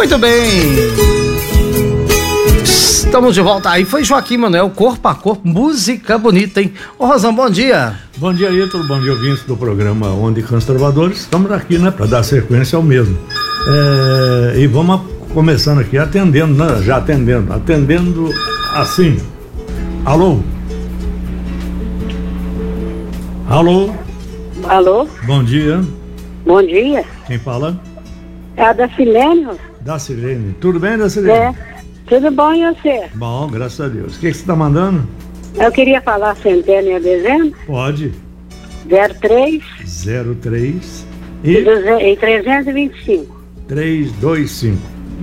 Muito bem. Estamos de volta. Aí foi Joaquim Manuel, Corpo a Corpo, música bonita, hein? Ô Rosão, bom dia. Bom dia, Ítalo, bom dia, ouvintes do programa Onde Cães Trovadores. Estamos aqui, né, para dar sequência ao mesmo. E vamos começando aqui, atendendo, né? Já atendendo assim. Alô? Alô? Alô? Bom dia. Bom dia. Quem fala? É a Dacilene? Dacilene. Tudo bem, Dacilene? É. Tudo bom e você? Bom, graças a Deus. O que você está mandando? Eu queria falar centena e a dezena. Pode. 03 e 325. 325.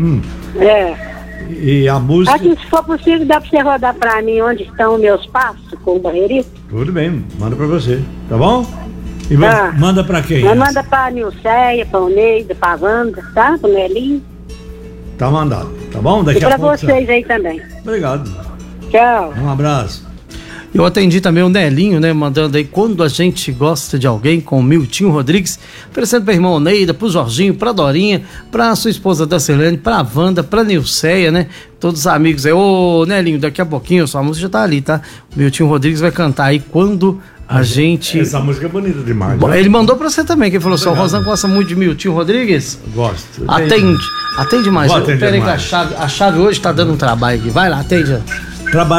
E a música? Aqui, se for possível, dá pra você rodar pra mim onde estão meus passos com o barreirito? Tudo bem, manda pra você, tá bom? E manda pra quem? Manda pra Nilceia, pra Oneida, pra Wanda, tá? Pro Nelinho. Tá mandado, tá bom? Daqui e pra vocês aí também. Obrigado. Tchau. Um abraço. Eu atendi também o Nelinho, né? Mandando aí Quando a Gente Gosta de Alguém, com o Miltinho Rodrigues, oferecendo pra irmão Neida, pro Jorginho, pra Dorinha, pra sua esposa Dacilene, pra Wanda, pra Nilceia, né? Todos os amigos aí. Ô, Nelinho, daqui a pouquinho sua música já tá ali, tá? O Miltinho Rodrigues vai cantar aí Quando a Gente... Essa música é bonita demais. Bom, ele mandou pra você também, que ele falou assim, o Rosão gosta muito de Miltinho Rodrigues? Gosto. Atende mais. Pera aí que a chave hoje tá dando um trabalho aqui. Vai lá, atende. Trabalho.